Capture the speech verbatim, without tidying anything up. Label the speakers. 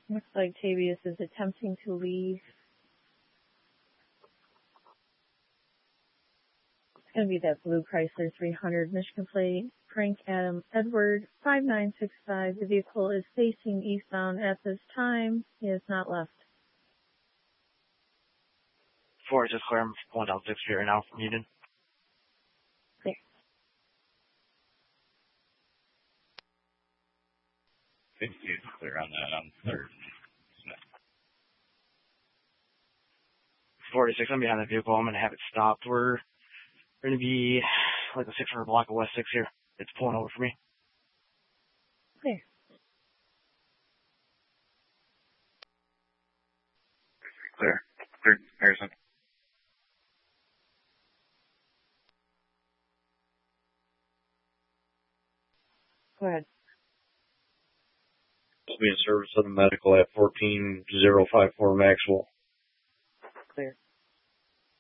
Speaker 1: Looks like Tavius is attempting to leave. It's going to be that blue Chrysler three hundred, Michigan plate, Frank Adam Edward, five nine six five. The vehicle is facing eastbound at this time. He has not left.
Speaker 2: four is clear. I'm pulling down six feet right now from Union.
Speaker 1: Clear.
Speaker 3: fifty is clear on that on third.
Speaker 2: forty-six, I'm behind the vehicle. I'm going to have it stopped. We're going to be like the six hundred block of West six here. It's pulling over for me.
Speaker 1: Clear.
Speaker 3: Clear. Clear. Harrison.
Speaker 1: Go ahead.
Speaker 3: Be in service of the medical at fourteen zero five four Maxwell.
Speaker 1: Clear.